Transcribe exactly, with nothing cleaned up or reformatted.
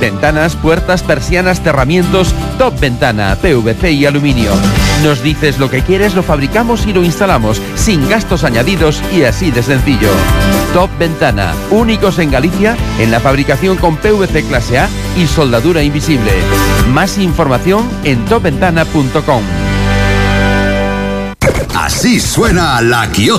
Ventanas, puertas, persianas, cerramientos, Top Ventana, P V C y aluminio. Nos dices lo que quieres, lo fabricamos y lo instalamos, sin gastos añadidos y así de sencillo. Top Ventana, únicos en Galicia en la fabricación con P V C clase A y soldadura invisible. Más información en top ventana punto com. Así suena la Kyoto.